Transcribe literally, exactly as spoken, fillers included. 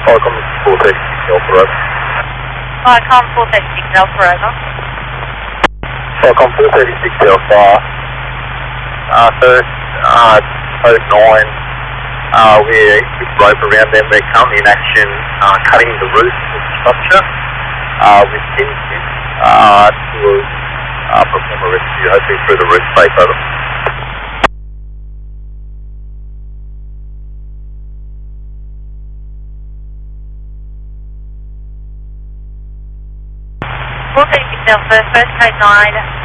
Welcome to four thirty-six Alpha Road. Welcome four thirty-six Alpha Rover. Welcome four thirty-six Alpha. Uh, first, uh, code nine, uh, we're with rope around them. We're currently in action, uh, cutting the roof of the structure, uh, with pin tips, uh, to, uh, perform a rescue, hopefully through the roof space, over. four thirty-six Alpha, first code nine,